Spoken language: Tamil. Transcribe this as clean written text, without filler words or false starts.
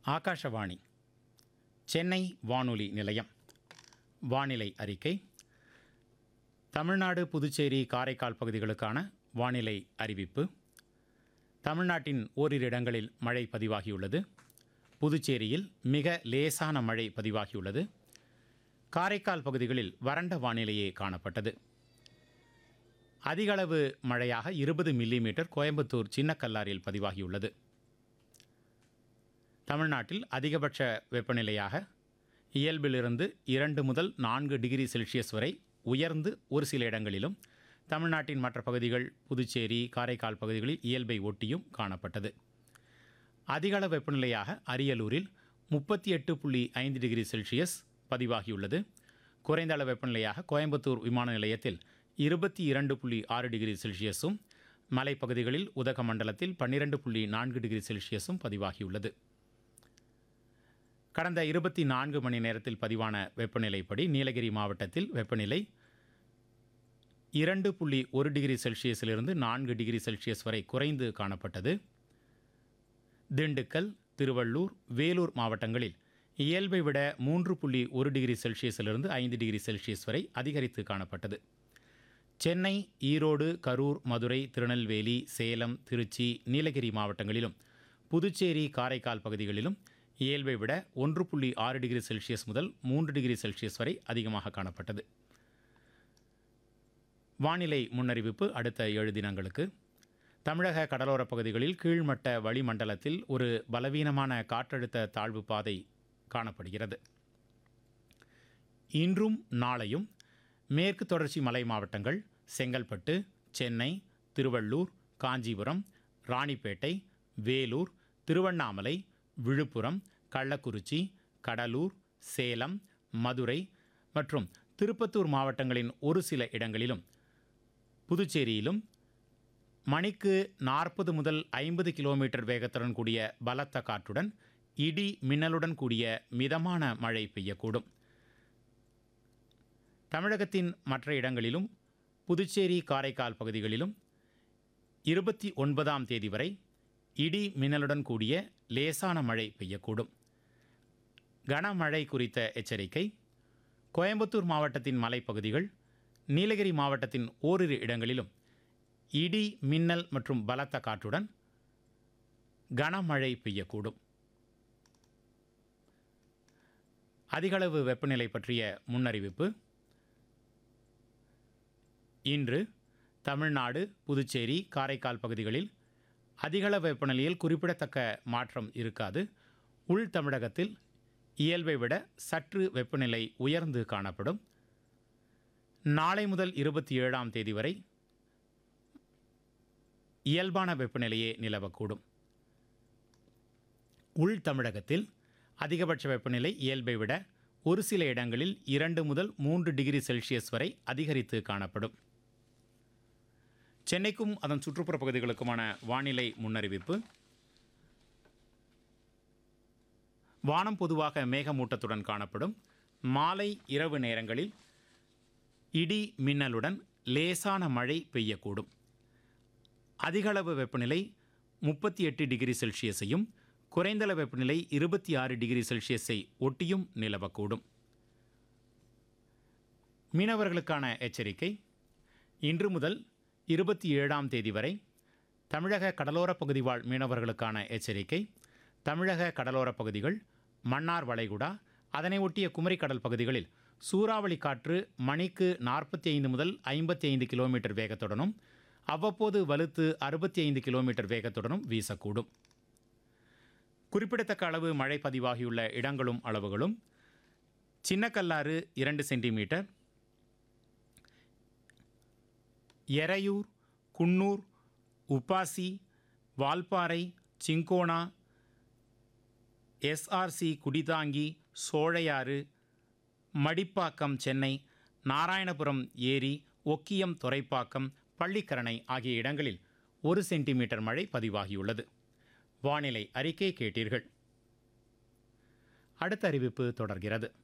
ஆகாஷவாணி சென்னை வானொலி நிலையம். வானிலை அறிக்கை. தமிழ்நாடு, புதுச்சேரி, காரைக்கால் பகுதிகளுக்கான வானிலை அறிவிப்பு. தமிழ்நாட்டின் ஓரிரு இடங்களில் மழை பதிவாகியுள்ளது. புதுச்சேரியில் மிக லேசான மழை பதிவாகியுள்ளது. காரைக்கால் பகுதிகளில் வறண்ட வானிலையே காணப்பட்டது. அதிகளவு மழையாக 20 மில்லிமீட்டர் கோயம்புத்தூர் சின்னக்கல்லாரில் பதிவாகியுள்ளது. தமிழ்நாட்டில் அதிகபட்ச வெப்பநிலையாக இயல்பிலிருந்து 2 முதல் 4 டிகிரி செல்சியஸ் வரை உயர்ந்து ஒரு சில இடங்களிலும், தமிழ்நாட்டின் மற்ற பகுதிகள், புதுச்சேரி, காரைக்கால் பகுதிகளில் இயல்பை ஒட்டியும் காணப்பட்டது. அதிகளவு வெப்பநிலையாக அரியலூரில் 38.5 டிகிரி செல்சியஸ் பதிவாகியுள்ளது. குறைந்த அளவு வெப்பநிலையாக கோயம்புத்தூர் விமான நிலையத்தில் 22.6 டிகிரி செல்சியஸும், மலைப்பகுதிகளில் உதகமண்டலத்தில் 12.4 டிகிரி செல்சியஸும் பதிவாகியுள்ளது. கடந்த 24 மணி நேரத்தில் பதிவான வெப்பநிலைப்படி நீலகிரி மாவட்டத்தில் வெப்பநிலை 2.1 டிகிரி செல்சியஸிலிருந்து 4 டிகிரி செல்சியஸ் வரை குறைந்து காணப்பட்டது. திண்டுக்கல், திருவள்ளூர், வேலூர் மாவட்டங்களில் இயல்பை விட 3.1 டிகிரி செல்சியஸிலிருந்து 5 டிகிரி செல்சியஸ் வரை அதிகரித்து காணப்பட்டது. சென்னை, ஈரோடு, கரூர், மதுரை, திருநெல்வேலி, சேலம், திருச்சி, நீலகிரி மாவட்டங்களிலும், புதுச்சேரி, காரைக்கால் பகுதிகளிலும் இயல்பை விட 1.6 டிகிரி செல்சியஸ் முதல் 3 டிகிரி செல்சியஸ் வரை அதிகமாக காணப்பட்டது. வானிலை முன்னறிவிப்பு. அடுத்த 7 தினங்களுக்கு தமிழக கடலோரப் பகுதிகளில் கீழ்மட்ட வளிமண்டலத்தில் ஒரு பலவீனமான காற்றழுத்த தாழ்வு பாதை காணப்படுகிறது. இன்றும் நாளையும் மேற்கு தொடர்ச்சி மலை மாவட்டங்கள், செங்கல்பட்டு, சென்னை, திருவள்ளூர், காஞ்சிபுரம், ராணிப்பேட்டை, வேலூர், திருவண்ணாமலை, விழுப்புரம், கள்ளக்குறிச்சி, கடலூர், சேலம், மதுரை மற்றும் திருப்பத்தூர் மாவட்டங்களின் ஒரு சில இடங்களிலும், புதுச்சேரியிலும் மணிக்கு 40 முதல் 50 கிலோமீட்டர் வேகத்துடன் கூடிய பலத்த காற்றுடன் இடி மின்னலுடன் கூடிய மிதமான மழை பெய்யக்கூடும். தமிழகத்தின் மற்ற இடங்களிலும், புதுச்சேரி, காரைக்கால் பகுதிகளிலும் 29ஆம் தேதி வரை இடி மின்னலுடன் கூடிய லேசான மழை பெய்யக்கூடும். கனமழை குறித்த எச்சரிக்கை. கோயம்புத்தூர் மாவட்டத்தின் மலைப்பகுதிகள், நீலகிரி மாவட்டத்தின் ஓரிரு இடங்களிலும் இடி, மின்னல் மற்றும் பலத்த காற்றுடன் கனமழை பெய்யக்கூடும். அதிகளவு வெப்பநிலை பற்றிய முன்னறிவிப்பு. இன்று தமிழ்நாடு, புதுச்சேரி, காரைக்கால் பகுதிகளில் அதிகளவு வெப்பநிலையில் குறிப்பிடத்தக்க மாற்றம் இருக்காது. உள் தமிழகத்தில் இயல்பை விட சற்று வெப்பநிலை உயர்ந்து காணப்படும். நாளை முதல் 27ஆம் தேதி வரை இயல்பான வெப்பநிலையே நிலவக்கூடும். உள் தமிழகத்தில் அதிகபட்ச வெப்பநிலை இயல்பை விட ஒரு சில இடங்களில் 2 முதல் 3 டிகிரி செல்சியஸ் வரை அதிகரித்து காணப்படும். சென்னைக்கும் அதன் சுற்றுப்புற பகுதிகளுக்குமான வானிலை முன்னறிவிப்பு. வானம் பொதுவாக மேகமூட்டத்துடன் காணப்படும். மாலை, இரவு நேரங்களில் இடி மின்னலுடன் லேசான மழை பெய்யக்கூடும். அதிகளவு வெப்பநிலை 38 டிகிரி செல்சியஸையும், குறைந்தளவு வெப்பநிலை 26 டிகிரி செல்சியஸை ஒட்டியும் நிலவக்கூடும். மீனவர்களுக்கான எச்சரிக்கை. இன்று முதல் 27ஆம் தேதி வரை தமிழக கடலோரப் பகுதி வாழ் மீனவர்களுக்கான எச்சரிக்கை. தமிழக கடலோரப் பகுதிகள், மன்னார் வளைகுடா, அதனை ஒட்டிய குமரி கடல் பகுதிகளில் சூறாவளி காற்று மணிக்கு 45 முதல் 55 கிலோமீட்டர் வேகத்துடனும், அவ்வப்போது வலுத்து 65 கிலோமீட்டர் வேகத்துடனும் வீசக்கூடும். குறிப்பிடத்தக்க அளவு மழை பதிவாகியுள்ள இடங்களும் அளவுகளும்: Chinnakallar 2 centimetre, Eraiyur, Coonoor, Upasi, Valparai, cinchona, SRC Kudithangi, Sholayar, Madipakkam, Chennai, Narayanapuram ஏரி, ஒக்கியம் துறைப்பாக்கம், பள்ளிக்கரணை ஆகிய இடங்களில் 1 சென்டிமீட்டர் மழை பதிவாகியுள்ளது. வானிலை அறிக்கை கேட்டீர்கள். அடுத்த அறிவிப்பு தொடர்கிறது.